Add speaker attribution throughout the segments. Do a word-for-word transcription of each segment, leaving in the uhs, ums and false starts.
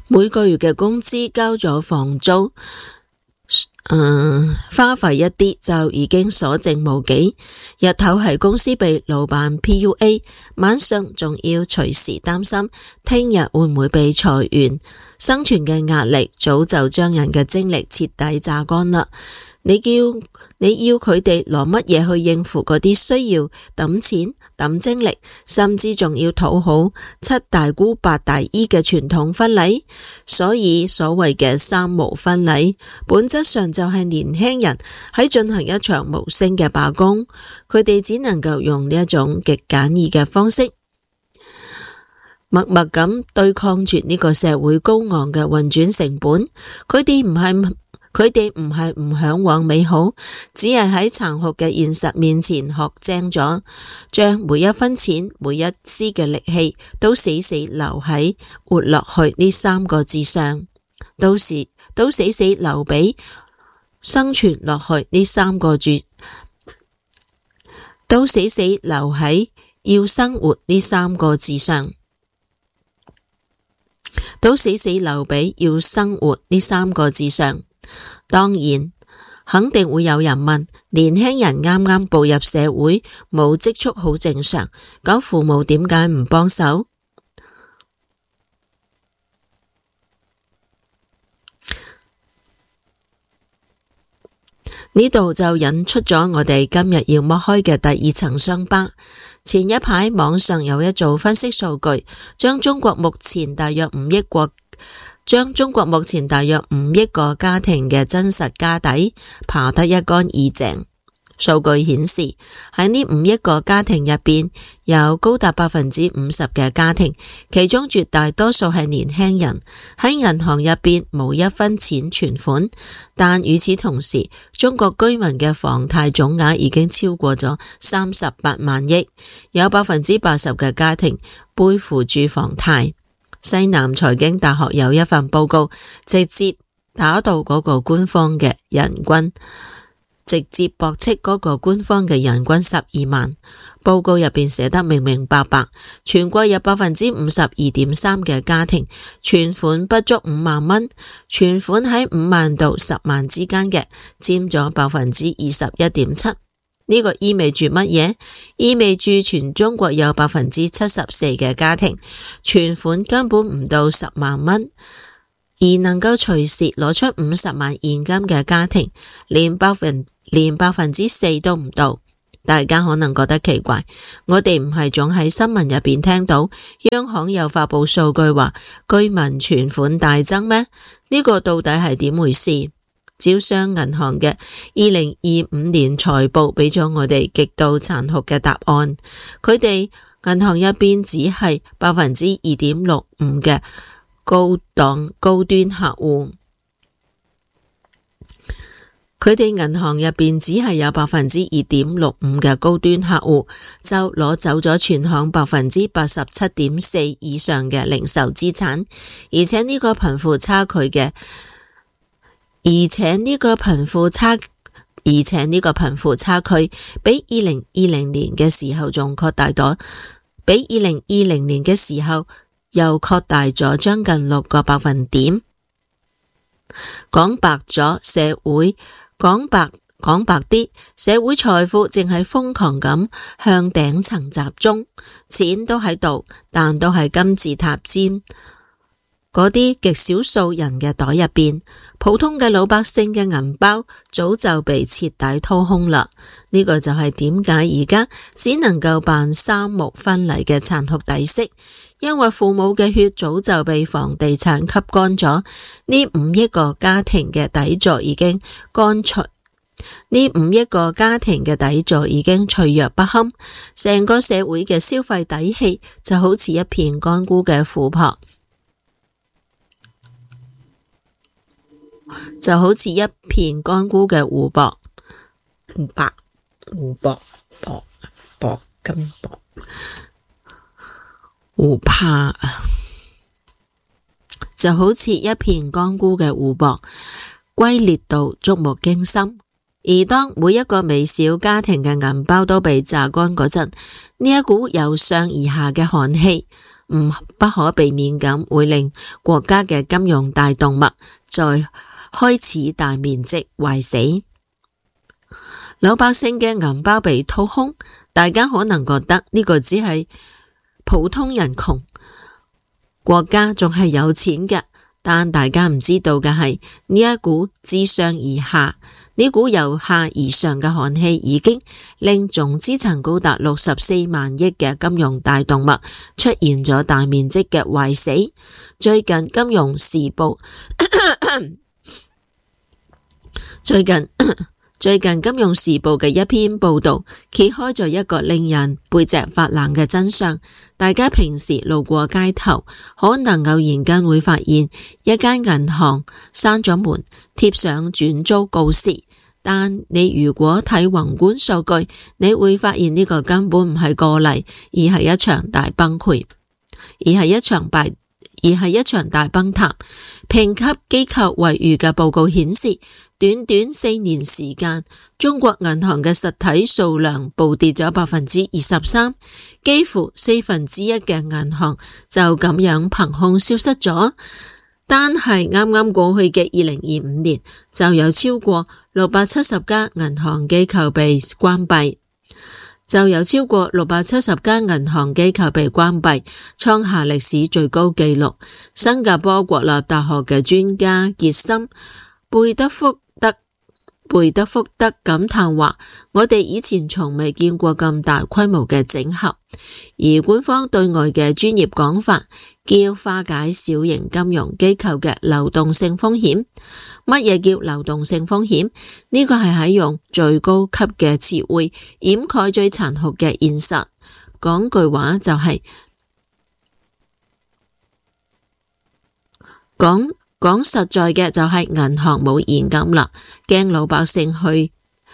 Speaker 1: 每個月嘅工資交咗房租，嗯，花費一啲就已經所剩無幾。日頭喺公司被老闆 P U A， 晚上仲要隨時擔心聽日會唔會被裁員，生存嘅壓力早就將人嘅精力徹底榨乾啦。你叫你要佢哋攞乜嘢去應付嗰啲需要抌錢抌精力，甚至仲要討好七大姑八大姨嘅傳統婚禮。所以所謂嘅三無婚禮，本質上就係年輕人喺進行一場無聲嘅罷工，佢哋只能夠用呢一種極簡易嘅方式，默默咁對抗住呢個社會高昂嘅運轉成本。佢哋唔係佢哋唔係唔向往美好，只係喺殘酷嘅現實面前學精咗，將每一分錢每一絲嘅力氣都死死留喺活落去呢三個字上，到時都死死留俾生存落去呢三個字，都死死留喺要生活呢三個字上，都死死留俾要生活呢三個字上。當然，肯定會有人問，年輕人啱啱步入社會，冇積蓄好正常，咁父母點解唔幫手？呢度就引出咗我哋今日要剝開嘅第二層傷疤。前一排網上有一組分析數據，將中國目前大約五億國將中國目前大約五億個家庭嘅真實家底扒得一乾二淨。數據顯示，喺呢五億個家庭入邊，有高達百分之五十嘅家庭，其中絕大多數係年輕人，喺銀行入邊冇一分錢存款。但與此同時，中國居民嘅房貸總額已經超過咗三十八萬億，有百分之八十嘅家庭背負住房貸。西南財經大學有一份報告，直接打到嗰個官方嘅人均，直接駁斥嗰個官方嘅人均十二萬。報告入邊寫得明明白白，全國有百分之五十二點三嘅家庭存款不足五萬蚊，存款喺五萬到十萬之間嘅佔咗百分之二十一點七。呢個意味住乜嘢？意味住全中國有百分之七十四嘅家庭存款根本唔到十萬蚊，而能夠隨時攞出五十萬現金嘅家庭，連百分連百分之四都唔到。大家可能覺得奇怪，我哋唔係總喺新聞入邊聽到央行又發佈數據話居民存款大增咩？呢個到底係點回事？招商銀行嘅二零二五年財報俾咗我哋極度殘酷嘅答案，佢哋銀行入邊只係百分之二點六五嘅高檔高端客戶，佢哋銀行入邊只係有百分之二點六五嘅高端客戶，就攞走咗全行百分之八十七點四以上嘅零售資產，而且呢個貧富差距嘅。而且呢個貧富差，而且呢個貧富差距比二零二零年嘅時候仲擴大咗，比二零二零年嘅時候又擴大咗將近六個百分點。講白咗，社會講白講白啲，社會財富正係瘋狂咁向頂層集中，錢都喺度，但都係金字塔尖嗰啲極少數人嘅袋入邊，普通嘅老百姓嘅銀包早就被徹底掏空啦。呢個就係點解而家只能夠辦三無婚禮嘅殘酷底色，因為父母嘅血早就被房地產吸乾咗。呢五億個家庭嘅底座已經乾脆，呢五億個家庭嘅底座已經脆弱不堪，成個社會嘅消費底氣就好似一片乾枯嘅湖泊。就好似一片乾枯嘅湖泊，湖泊，湖泊，泊，泊，金泊，湖泊，就好似一片乾枯嘅湖泊，龜裂到觸目驚心。而當每一個微小家庭嘅銀包都被榨乾嗰陣，呢一股由上而下嘅寒氣， 唔不可避免咁會令國家嘅金融大動脈再開始大面積壞死。老百姓嘅銀包被掏空，大家可能覺得呢個只係普通人窮，國家仲係有錢嘅。但大家唔知道嘅係呢一股自上而下，呢股由下而上嘅寒氣已經令總資產高達六十四萬億嘅金融大動脈出現咗大面積嘅壞死。最近金融時報最近最近金融時報嘅一篇報道揭開咗一個令人背脊發冷嘅真相。大家平時路過街頭，可能偶然間會發現一間銀行閂咗門，貼上轉租告示。但你如果睇宏觀數據，你會發現呢個根本唔係個例，而係一場大崩潰，而係一場敗而係一場大崩塌。評級機構惠譽嘅報告顯示，短短四年時間，中國銀行嘅實體數量暴跌咗百分之二十三，幾乎四分之一嘅銀行就咁樣憑空消失咗。單係啱啱過去嘅二零二五年，就有超過六百七十家銀行機構被關閉。就有超過六百七十間銀行機構被關閉，創下歷史最高紀錄。新加坡國立大學嘅專家傑森貝德福德貝德福德感嘆話：我哋以前從未見過咁大規模嘅整合。而官方對外嘅專業講法叫化解小型金融機構嘅流動性風險。乜嘢叫流動性風險？呢個係喺用最高級嘅詞彙掩蓋最殘酷嘅現實。講句話就係講講實在嘅就係銀行冇現金啦，驚老百姓去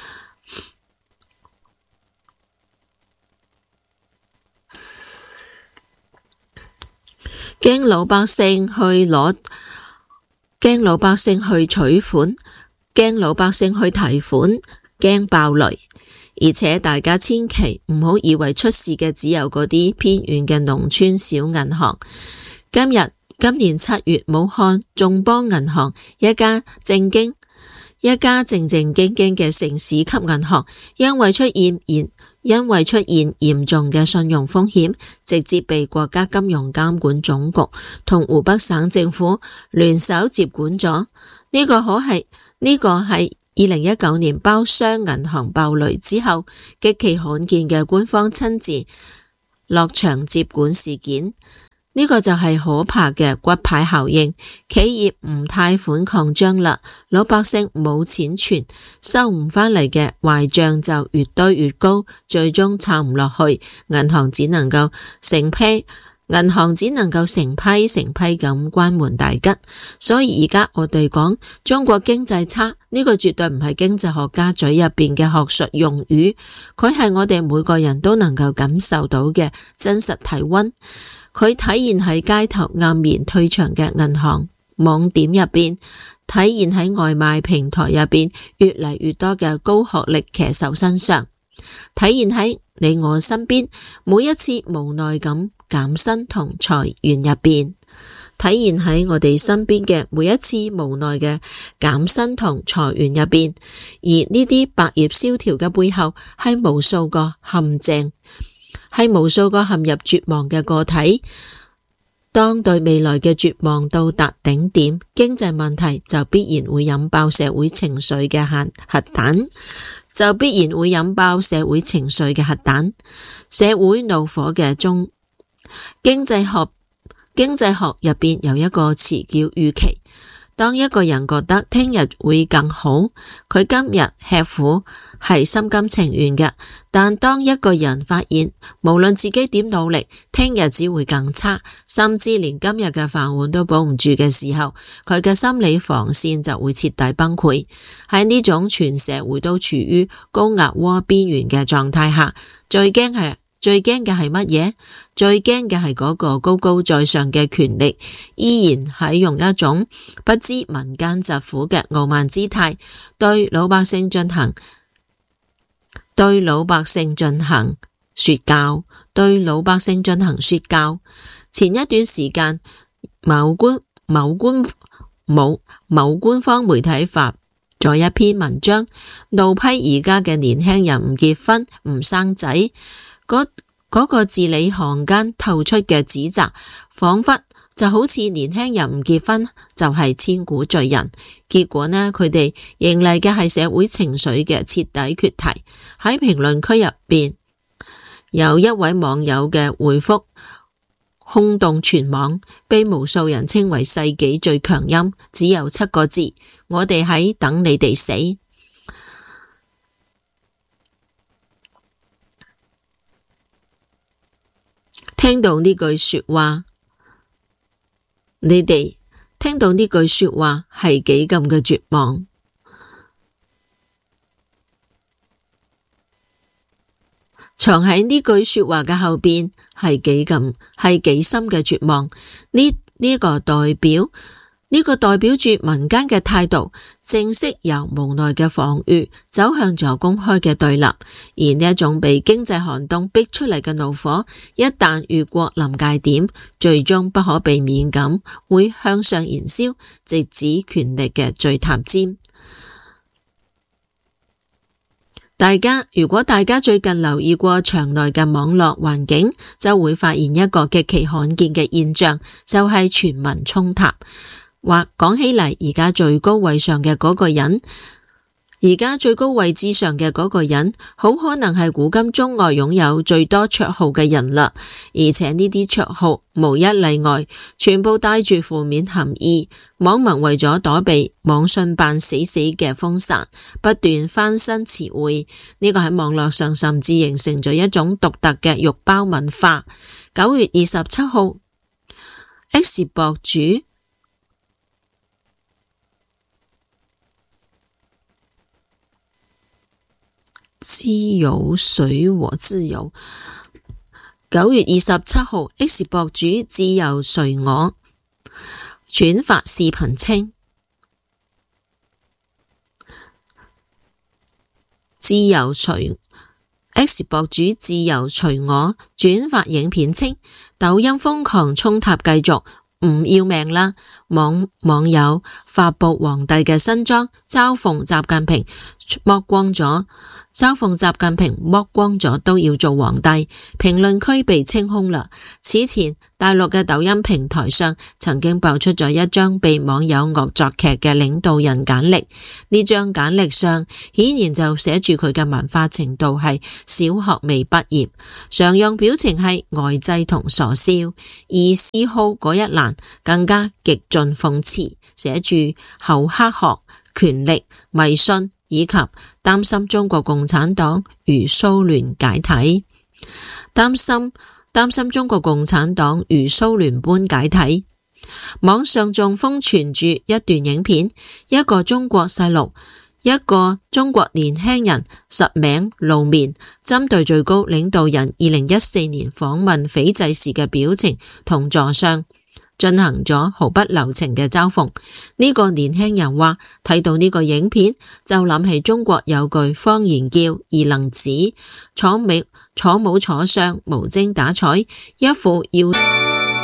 Speaker 1: 驚老百姓去攞，驚老百姓去取款，驚老百姓去提款，驚爆雷。而且大家千祈唔好以為出事嘅只有嗰啲偏遠嘅農村小銀行。今日今年七月，武漢眾邦銀行一家正經一家正正經經嘅城市級銀行，因為出現嚴因為出現嚴重嘅信用風險，直接被國家金融監管總局同湖北省政府聯手接管咗。呢個可係呢個係二零一九年包商銀行爆雷之後極其罕見嘅官方親自落場接管事件。呢個就係可怕嘅骨牌效應，企業唔貸款擴張啦，老百姓冇錢存，收唔返嚟嘅壞賬就越堆越高，最終撐唔落去，銀行只能夠成批銀行只能夠成批成批咁關門大吉。所以而家我哋講中國經濟差，呢個絕對唔係經濟學家嘴入邊嘅學術用語，佢係我哋每個人都能夠感受到嘅真實體溫。佢體現喺街頭暗面退場嘅銀行網點入邊，體現喺外賣平台入邊越嚟越多嘅高學歷騎手身上，體現喺你我身邊每一次無奈咁減薪同裁員入邊，體現喺我哋身邊嘅每一次無奈嘅減薪同裁員入邊。而呢啲百業蕭條嘅背後係無數個陷阱，係無數個陷入絕望嘅個體。當對未來嘅絕望到達頂點，經濟問題就必然會引爆社會情緒嘅核核彈，就必然會引爆社會情緒嘅核彈。社會怒火嘅中，經濟學經濟學入邊有一個詞叫預期。當一個人覺得聽日會更好，佢今日吃苦係心甘情願嘅。但當一個人發現無論自己點努力，聽日只會更差，甚至連今日嘅飯碗都保唔住嘅時候，佢嘅心理防線就會徹底崩潰。喺呢種全社會都處於高壓鍋邊緣嘅狀態下，最驚係最驚嘅係乜嘢？最驚嘅係嗰個高高在上嘅權力依然喺用一種不知民間疾苦嘅傲慢姿態對老百姓進行對老百姓進行說教，對老百姓進行說教。 前一段時間，某官某官某某官方媒體發咗一篇文章，怒批而家嘅年輕人唔結婚唔生仔，嗰嗰個字裏行間透出嘅指責，仿佛就好似年輕人唔結婚就係千古罪人。結果呢，佢哋迎嚟嘅係社會情緒嘅徹底決堤。喺評論區入邊，有一位網友嘅回覆轟動全網，被無數人稱為世紀最強音，只有七個字：我哋喺等你哋死。聽到呢句說話，你哋聽到呢句說話係幾咁嘅絕望？藏喺呢句說話嘅後邊係幾咁係幾深嘅絕望？呢呢個代表呢個代表住民間嘅態度，正式由無奈嘅防禦走向咗公開嘅對立。而呢一種被經濟寒冬逼出嚟嘅怒火，一旦越過臨界點，最終不可避免咁會向上燃燒，直指權力嘅最塔尖。大家如果大家最近留意過場內嘅網絡環境，就會發現一個極其罕見嘅現象，就係全民衝塔。或講起嚟，而家最高位上嘅嗰個人，而家最高位置上嘅嗰個人，好可能係古今中外擁有最多綽號嘅人啦。而且呢啲綽號無一例外，全部帶住負面含義。網民為咗躲避網信辦死死嘅封殺，不斷翻新詞彙。呢個喺網絡上甚至形成咗一種獨特嘅肉包文化。九月二十七號 ，X 博主自由隨我自由。九月二十七號 ，X 博主自由隨我轉發視頻稱，自由隨 X 博主自由隨我轉發影片稱，抖音瘋狂衝塔繼續，唔要命啦！網網友發布皇帝嘅新裝，嘲諷習近平剝光咗。嘲諷習近平剝光咗都要做皇帝，評論區被清空啦。此前大陸嘅抖音平台上曾經爆出咗一張被網友惡作劇嘅領導人簡歷，呢張簡歷上顯然就寫住佢嘅文化程度係小學未畢業，常用表情係呆滯同傻笑，而嗜好嗰一欄更加極盡諷刺，寫住厚黑學、權力、迷信以及擔心中國共產黨如蘇聯解體，擔心擔心中國共產黨如蘇聯般解體。網上仲瘋傳住一段影片，一個中國細路，一個中國年輕人實名露面，針對最高領導人二零一四年訪問斐濟時嘅表情同座相進行咗毫不留情嘅嘲諷。呢個年輕人話，睇到呢個影片就諗起中國有句方言叫二愣子，坐冇坐冇坐相，無精打采，一副要